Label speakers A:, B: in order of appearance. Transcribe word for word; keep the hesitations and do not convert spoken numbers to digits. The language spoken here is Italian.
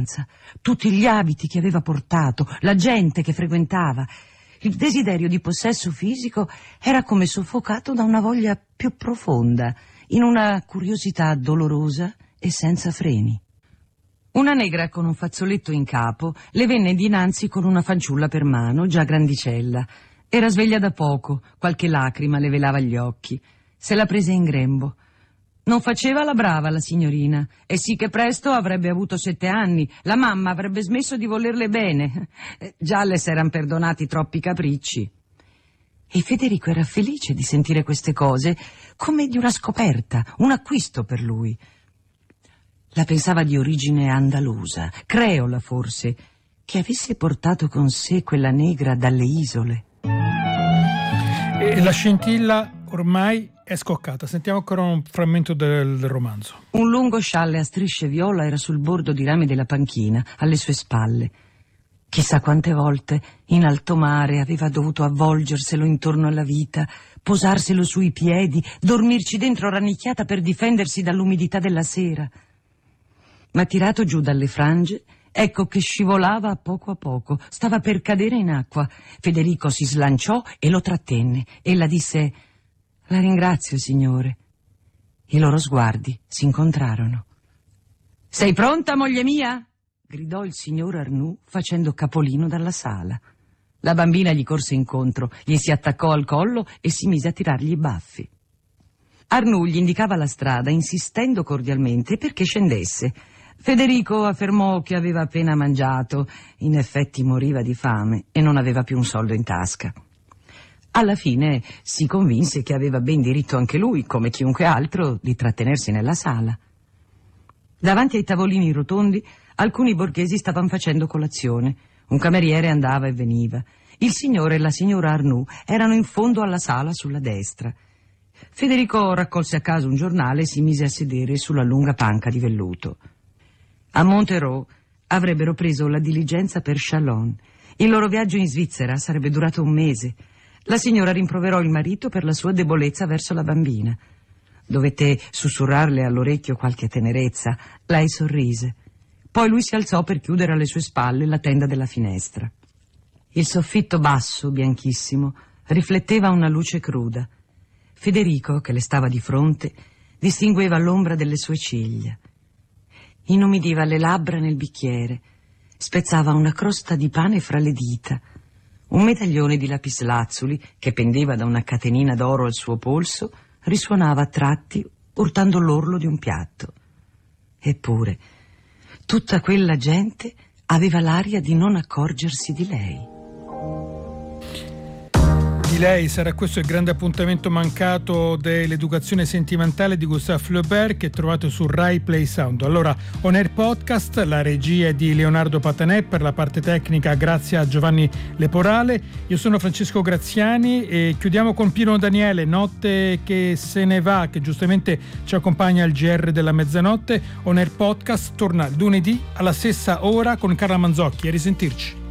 A: stanza, tutti gli abiti che aveva portato, la gente che frequentava. Il desiderio di possesso fisico era come soffocato da una voglia più profonda, in una curiosità dolorosa e senza freni. Una negra con un fazzoletto in capo le venne dinanzi con una fanciulla per mano, già grandicella. Era sveglia da poco, qualche lacrima le velava gli occhi. Se la prese in grembo. Non faceva la brava la signorina, e sì che presto avrebbe avuto sette anni, la mamma avrebbe smesso di volerle bene, già le s'eran perdonati troppi capricci. E Federico era felice di sentire queste cose, come di una scoperta, un acquisto per lui. La pensava di origine andalusa, creola forse, che avesse portato con sé quella negra dalle isole.
B: E la scintilla ormai è scoccata. Sentiamo ancora un frammento del romanzo.
A: Un lungo scialle a strisce viola era sul bordo di rami della panchina, alle sue spalle. Chissà quante volte, in alto mare, aveva dovuto avvolgerselo intorno alla vita, posarselo sui piedi, dormirci dentro rannicchiata per difendersi dall'umidità della sera. Ma tirato giù dalle frange, ecco che scivolava a poco a poco, stava per cadere in acqua. Federico si slanciò e lo trattenne. Ella disse: «La ringrazio, signore». I loro sguardi si incontrarono. «Sei pronta, moglie mia?» gridò il signor Arnoux facendo capolino dalla sala. La bambina gli corse incontro, gli si attaccò al collo e si mise a tirargli i baffi. Arnoux gli indicava la strada, insistendo cordialmente perché scendesse. Federico affermò che aveva appena mangiato, in effetti moriva di fame e non aveva più un soldo in tasca. Alla fine si convinse che aveva ben diritto anche lui, come chiunque altro, di trattenersi nella sala. Davanti ai tavolini rotondi, alcuni borghesi stavano facendo colazione. Un cameriere andava e veniva. Il signore e la signora Arnoux erano in fondo alla sala sulla destra. Federico raccolse a caso un giornale e si mise a sedere sulla lunga panca di velluto. A Montereau avrebbero preso la diligenza per Châlons. Il loro viaggio in Svizzera sarebbe durato un mese. La signora rimproverò il marito per la sua debolezza verso la bambina. Dovette sussurrarle all'orecchio qualche tenerezza. Lei sorrise. Poi lui si alzò per chiudere alle sue spalle la tenda della finestra. Il soffitto basso, bianchissimo, rifletteva una luce cruda. Federico, che le stava di fronte, distingueva l'ombra delle sue ciglia. Inumidiva le labbra nel bicchiere, spezzava una crosta di pane fra le dita. Un medaglione di lapislazzuli, che pendeva da una catenina d'oro al suo polso, risuonava a tratti, urtando l'orlo di un piatto. Eppure, tutta quella gente aveva l'aria di non accorgersi di lei.
B: Di lei sarà questo il grande appuntamento mancato dell'educazione sentimentale di Gustave Flaubert, che trovate su Rai Play Sound. Allora, On Air Podcast, la regia è di Leonardo Patanè, per la parte tecnica grazie a Giovanni Leporale. Io sono Francesco Graziani e chiudiamo con Pino Daniele, Notte che se ne va, che giustamente ci accompagna al G R della mezzanotte. On Air Podcast torna lunedì alla stessa ora con Carla Manzocchi. A risentirci.